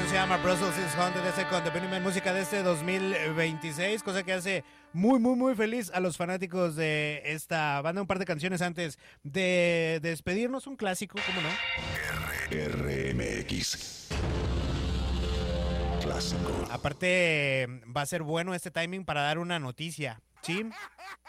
canción se llama Brussels is Haunted, con The Bunnymen, música de este 2026, cosa que hace muy feliz a los fanáticos de esta banda. Un par de canciones antes de despedirnos, un clásico, ¿cómo no? RMX Clásico. Aparte, va a ser bueno este timing para dar una noticia, ¿sí?